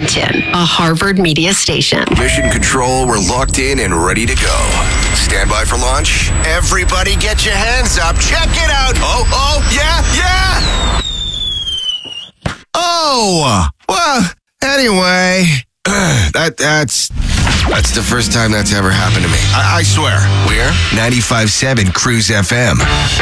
Edmonton, a Harvard media station. Mission Control, we're locked in and ready to go. Stand by for launch. Everybody get your hands up. Check it out. Oh, yeah. Oh, well, anyway, that's the first time that's ever happened to me. I swear. We're 95.7 Cruise FM.